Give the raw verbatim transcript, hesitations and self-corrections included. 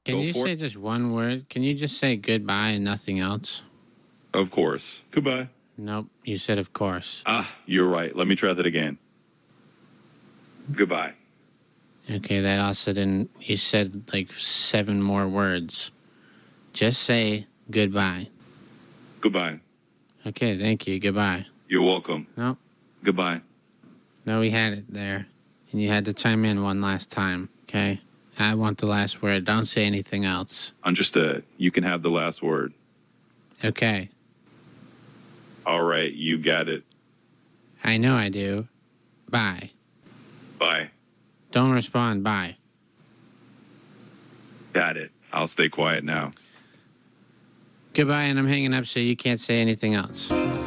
Can Go you for say it. just one word? Can you just say goodbye and nothing else? Of course. Goodbye. Nope. You said of course. Ah, you're right. Let me try that again. Goodbye. Okay, that also didn't... You said like seven more words. Just say goodbye. Goodbye. Okay, thank you. Goodbye. You're welcome. No. Goodbye. No, we had it there. And you had to chime in one last time, okay? I want the last word. Don't say anything else. Understood. You can have the last word. Okay. All right, you got it. I know I do. Bye. Bye. Don't respond. Bye. Got it. I'll stay quiet now. Goodbye, and I'm hanging up so you can't say anything else.